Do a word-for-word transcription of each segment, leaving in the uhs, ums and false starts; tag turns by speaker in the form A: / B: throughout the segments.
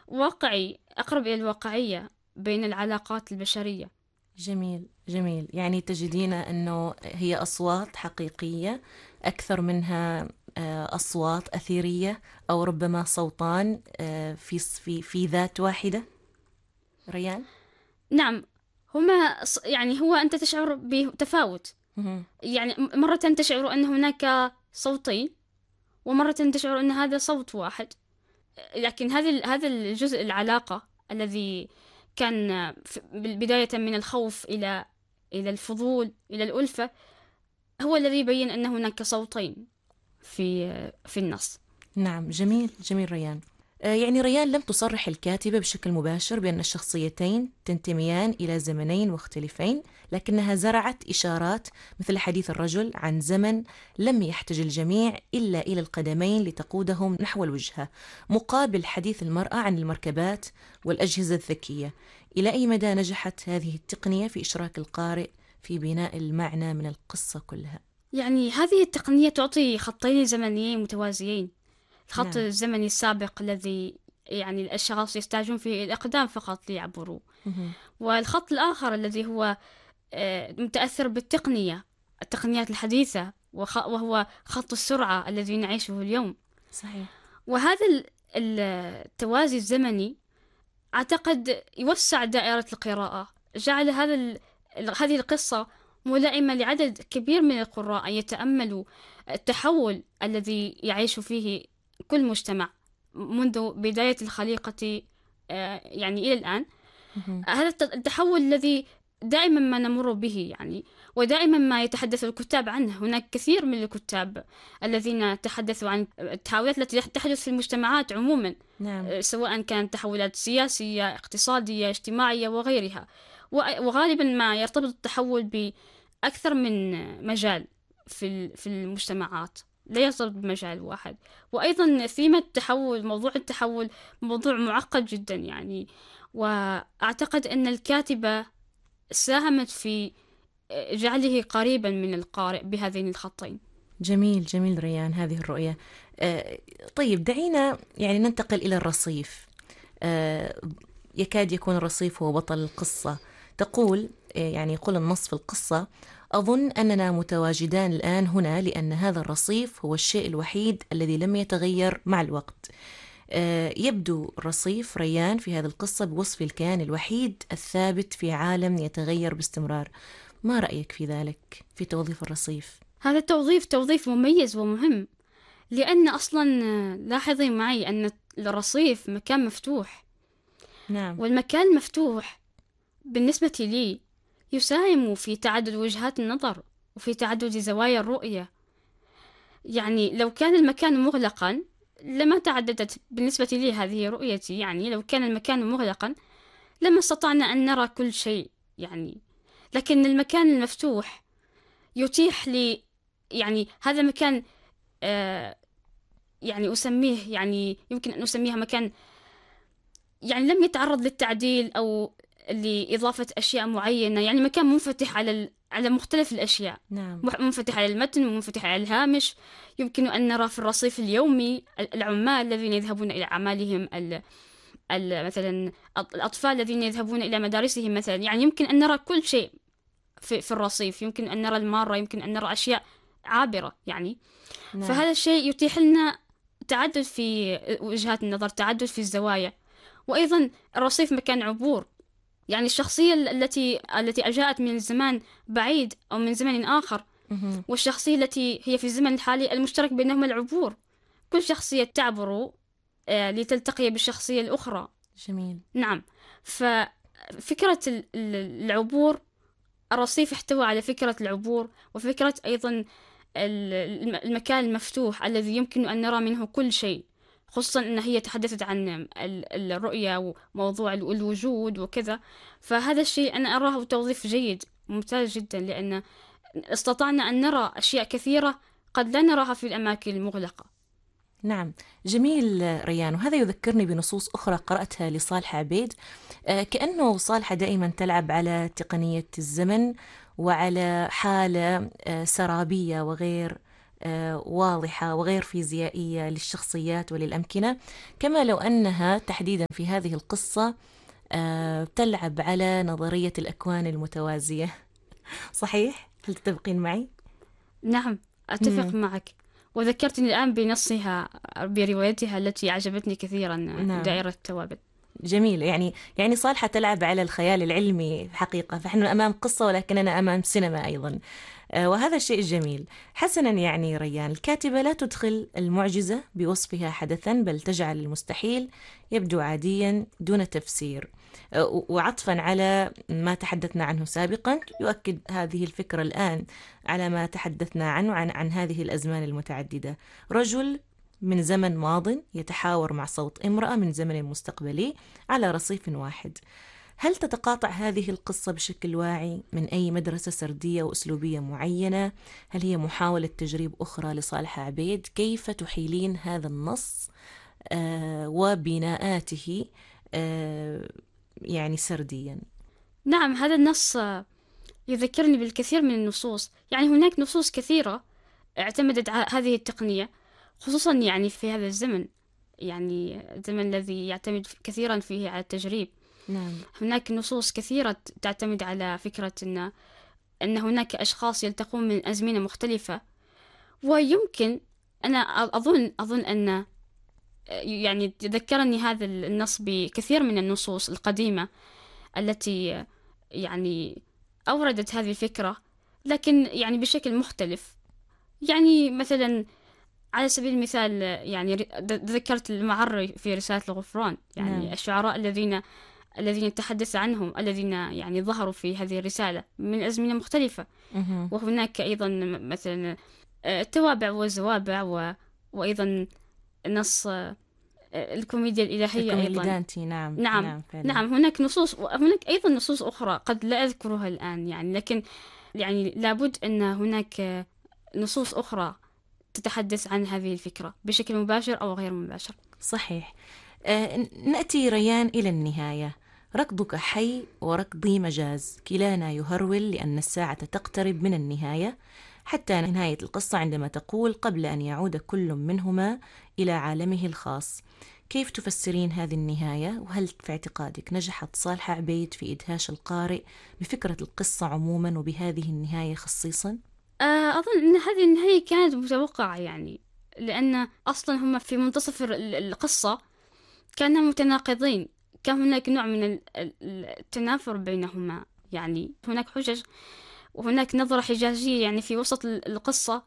A: واقعي، أقرب إلى الواقعية بين العلاقات البشرية.
B: جميل جميل، يعني تجدين أنه هي أصوات حقيقية أكثر منها آه، أصوات أثيرية، أو ربما صوتان آه، في في في ذات واحدة. ريان.
A: نعم، هما ص- يعني هو أنت تشعر بتفاوت.
B: مهم.
A: يعني م- مرة تشعر أن هناك صوتين، ومرة تشعر أن هذا صوت واحد. لكن هذا ال- هذا الجزء العلاقة الذي كان في- بداية من الخوف إلى إلى الفضول إلى الألفة، هو الذي يبين أن هناك صوتين في في النص.
B: نعم، جميل جميل ريان. آه، يعني ريان لم تصرح الكاتبة بشكل مباشر بأن الشخصيتين تنتميان إلى زمنين مختلفين، لكنها زرعت إشارات مثل حديث الرجل عن زمن لم يحتج الجميع إلا إلى القدمين لتقودهم نحو الوجهة، مقابل حديث المرأة عن المركبات والأجهزة الذكية. إلى أي مدى نجحت هذه التقنية في إشراك القارئ في بناء المعنى من القصة كلها؟
A: يعني هذه التقنية تعطي خطين زمنيين متوازيين. الخط
B: نعم.
A: الزمني السابق الذي يعني الأشخاص يحتاجون فيه الإقدام فقط ليعبروا،
B: مهم.
A: والخط الآخر الذي هو آه، متأثر بالتقنية، التقنيات الحديثة، وخ- وهو خط السرعة الذي نعيشه اليوم.
B: صحيح.
A: وهذا ال- ال- التوازي الزمني أعتقد يوسع دائرة القراءة، جعل هذا ال- ال- هذه القصة ملائمة لعدد كبير من القراء أن يتأملوا التحول الذي يعيش فيه كل مجتمع منذ بداية الخليقة آه، يعني إلى الآن.
B: مهم.
A: هذا الت- التحول الذي دائما ما نمر به يعني، ودائما ما يتحدث الكتاب عنه. هناك كثير من الكتاب الذين تحدثوا عن التحولات التي تحدث في المجتمعات عموما،
B: نعم.
A: آه، سواء كانت تحولات سياسية، اقتصادية، اجتماعية وغيرها. و- وغالبا ما يرتبط التحول بأكثر من مجال في ال- في المجتمعات، لا يرتبط بمجال واحد. وأيضا ثيمة التحول، موضوع التحول موضوع معقد جدا يعني. وأعتقد أن الكاتبة ساهمت في جعله قريبا من القارئ بهذين الخطين.
B: جميل جميل ريان، هذه الرؤية. آه، طيب دعينا يعني ننتقل إلى الرصيف. آه، يكاد يكون الرصيف هو بطل القصة. تقول آه، يعني يقول النص في القصة: أظن أننا متواجدان الآن هنا لأن هذا الرصيف هو الشيء الوحيد الذي لم يتغير مع الوقت. آه، يبدو الرصيف ريان في هذه القصة بوصف الكيان الوحيد الثابت في عالم يتغير باستمرار. ما رأيك في ذلك، في توظيف الرصيف؟
A: هذا التوظيف توظيف مميز ومهم، لأن أصلا لاحظي معي أن الرصيف مكان مفتوح،
B: نعم.
A: والمكان المفتوح بالنسبة لي يساهم في تعدد وجهات النظر وفي تعدد زوايا الرؤية. يعني لو كان المكان مغلقا لما تعددت بالنسبة لي هذه رؤيتي. يعني لو كان المكان مغلقا لما استطعنا أن نرى كل شيء يعني. لكن المكان المفتوح يتيح لي، يعني هذا مكان آه يعني أسميه، يعني يمكن أن أسميها مكان يعني لم يتعرض للتعديل أو لإضافة أشياء معينة. يعني مكان منفتح على ال... على مختلف الأشياء،
B: نعم.
A: مح- منفتح على المتن ومنفتح على الهامش. يمكن أن نرى في الرصيف اليومي ال- العمال الذين يذهبون إلى أعمالهم، ال... ال... مثلا الأط- الأطفال الذين يذهبون إلى مدارسهم مثلا. يعني يمكن أن نرى كل شيء في, في الرصيف. يمكن أن نرى المارة، يمكن أن نرى أشياء عابرة يعني.
B: نعم.
A: فهذا الشيء يتيح لنا تعدد في وجهات النظر، تعدد في الزوايا. وأيضا الرصيف مكان عبور. يعني الشخصية التي التي جاءت من زمان بعيد أو من زمن آخر،
B: مهم.
A: والشخصية التي هي في الزمن الحالي، المشترك بينهما العبور. كل شخصية تعبر آه، لتلتقي بالشخصية الأخرى.
B: جميل.
A: نعم. ففكرة ال- ال- العبور، الرصيف احتوى على فكرة العبور، وفكرة أيضا ال- الم- المكان المفتوح الذي يمكن أن نرى منه كل شيء. خصوصا أن هي تحدثت عن ال- الرؤية وموضوع ال- الوجود وكذا. فهذا الشيء أنا أراه توظيف جيد ممتاز جدا، لأن استطعنا أن نرى أشياء كثيرة قد لا نراها في الأماكن المغلقة.
B: نعم، جميل ريان. وهذا يذكرني بنصوص أخرى قرأتها لصالح عبيد. آه، كأنه صالحة دائما تلعب على تقنية الزمن وعلى حالة آه، سرابية وغير واضحة وغير فيزيائية للشخصيات وللأمكنة، كما لو أنها تحديدا في هذه القصة تلعب على نظرية الأكوان المتوازية. صحيح؟ هل تتفقين معي؟
A: نعم، أتفق مم. معك. وذكرتني الآن بنصها بروايتها التي أعجبتني كثيرا، نعم. دائرة التوابل.
B: جميل. يعني يعني صالحة تلعب على الخيال العلمي حقيقة، فنحن أمام قصة ولكننا أمام سينما أيضا، وهذا شيء جميل. حسنا، يعني ريان، الكاتبة لا تدخل المعجزة بوصفها حدثا، بل تجعل المستحيل يبدو عاديا دون تفسير. وعطفا على ما تحدثنا عنه سابقا، يؤكد هذه الفكرة الآن على ما تحدثنا عنه عن, عن هذه الأزمان المتعددة. رجل من زمن ماض يتحاور مع صوت امرأة من زمن مستقبلي على رصيف واحد. هل تتقاطع هذه القصة بشكل واعي من أي مدرسة سردية وأسلوبية معينة؟ هل هي محاولة تجريب أخرى لصالح عبيد؟ كيف تحيلين هذا النص آه وبناءاته آه يعني سرديا؟
A: نعم، هذا النص يذكرني بالكثير من النصوص. يعني هناك نصوص كثيرة اعتمدت على هذه التقنية، خصوصا يعني في هذا الزمن، يعني الزمن الذي يعتمد كثيرا فيه على التجريب.
B: نعم.
A: هناك نصوص كثيرة تعتمد على فكرة أن أن هناك أشخاص يلتقون من أزمنة مختلفة، ويمكن أنا أظن أظن أن يعني تذكرني هذا النص بكثير من النصوص القديمة التي يعني أوردت هذه الفكرة، لكن يعني بشكل مختلف. يعني مثلا على سبيل المثال، يعني ذكرت المعري في رسالة الغفران، يعني نعم. الشعراء الذين الذين تحدث عنهم، الذين يعني ظهروا في هذه الرسالة من أزمنة مختلفة.
B: مه.
A: وهناك أيضا مثلا التوابع والزوابع، و... وأيضا نص الكوميديا الإلهية أيضا.
B: دانتي. نعم.
A: نعم
B: نعم,
A: نعم هناك نصوص، وهناك أيضا نصوص أخرى قد لا أذكرها الآن، يعني لكن يعني لابد أن هناك نصوص أخرى تتحدث عن هذه الفكرة بشكل مباشر أو غير مباشر.
B: صحيح. آه، نأتي ريان إلى النهاية. ركضك حي وركضي مجاز، كلانا يهرول لأن الساعة تقترب من النهاية، حتى نهاية القصة عندما تقول قبل أن يعود كل منهما إلى عالمه الخاص. كيف تفسرين هذه النهاية؟ وهل في اعتقادك نجحت صالحة عبيد في إدهاش القارئ بفكرة القصة عموما وبهذه النهاية خصيصا؟
A: أظن أن هذه النهاية كانت متوقعة، يعني لأن أصلا هم في منتصف القصة كانوا متناقضين، كان هناك نوع من التنافر بينهما، يعني هناك حجج وهناك نظرة حجاجية يعني في وسط القصة،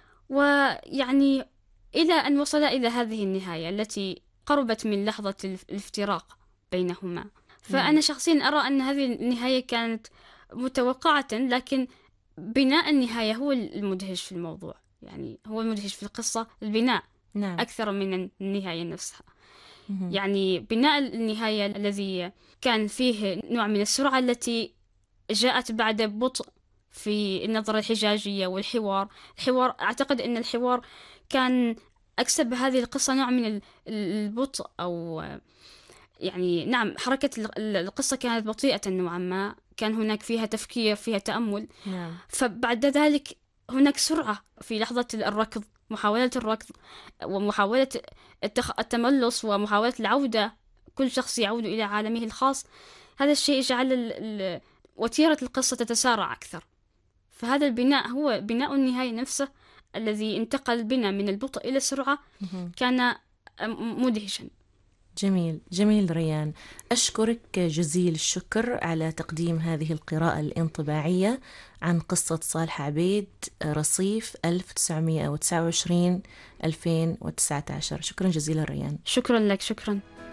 A: ويعني إلى أن وصل إلى هذه النهاية التي قربت من لحظة الافتراق بينهما. فأنا شخصيا أرى أن هذه النهاية كانت متوقعة، لكن بناء النهاية هو المدهش في الموضوع، يعني هو المدهش في القصة، البناء
B: نعم.
A: أكثر من النهاية نفسها. يعني بناء النهاية الذي كان فيه نوع من السرعة التي جاءت بعد بطء في النظرة الحجاجية والحوار. الحوار أعتقد أن الحوار كان أكسب هذه القصة نوع من البطء، أو يعني نعم حركة القصة كانت بطيئة نوعا ما، كان هناك فيها تفكير، فيها تأمل.
B: نعم.
A: فبعد ذلك هناك سرعة في لحظة الركض، محاولة الركض ومحاولة التملص ومحاولة العودة، كل شخص يعود إلى عالمه الخاص. هذا الشيء جعل وتيرة القصة تتسارع أكثر. فهذا البناء هو بناء النهاية نفسه الذي انتقل بنا من البطء إلى السرعة، كان مدهشا.
B: جميل جميل ريان، أشكرك جزيل الشكر على تقديم هذه القراءة الانطباعية عن قصة صالحة عبيد، رصيف ألف وتسعمائة وتسعة وعشرين ألفين وتسعة عشر. شكرا جزيلا ريان.
A: شكرا لك. شكرا.